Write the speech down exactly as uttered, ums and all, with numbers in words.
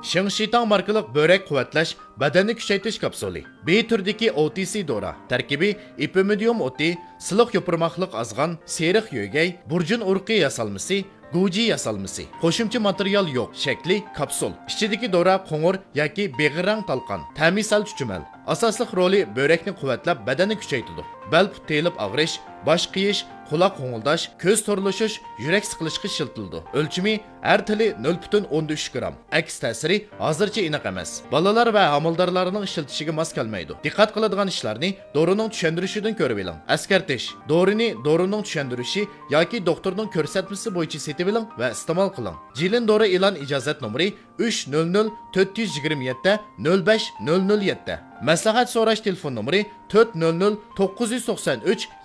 Shingshitang markalik börek quvvatlash, badanni kuchaytirish kapsuli. B turdagi O T C dora. Tarkibi ipimidium o'ti, siliq yopirmoqliq azg'an, seriq yo'gay, burjun urqi yasalmasi, Guji yasalmasi. Qo'shimcha material yo'q. Shakli kapsul. Ichidagi dora qo'ng'ir yoki beg'irang talqon. Ta'mi sal chuchumal. Asosli roli börekni quvvatlab, badanni kuchaytiradi. Bel put telib og'rish, bosh qiyish, quloq qo'ng'ildash, ko'z to'rlashish, yurak siqilishga shiltildi. O'lchimi har tili nol butun o'n uch gram. Aks ta'siri hozircha aniq emas. Bolalar va homildorlarning ishlatishiga mos kelmaydi. Diqqat qiladigan ishlarni dorining tushuntirishidan ko'rib oling. Askartish. Dorini dorining tushuntirishi yoki doktorning ko'rsatmasi bo'yicha setib oling va iste'mol qiling. Jilin dori e'lon ijozat nomeri uch nol nol to'rt yuz yigirma yetti nol besh nol nol yetti. Maslahat so'rash telefon nomeri to'rt nol nol to'qqiz yuz to'qson uch